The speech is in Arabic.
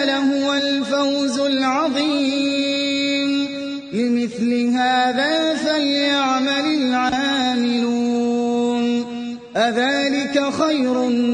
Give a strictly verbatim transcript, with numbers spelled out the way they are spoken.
لهو الفوز العظيم لمثل هذا فليعمل العاملون أذلك خير